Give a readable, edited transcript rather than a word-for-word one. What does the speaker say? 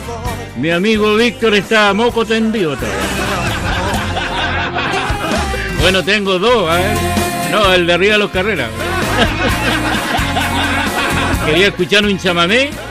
Mi amigo Víctor está a moco tendido todavía. Bueno, tengo dos, a ver. No, el de arriba de los Carreras. Quería escuchar un chamamé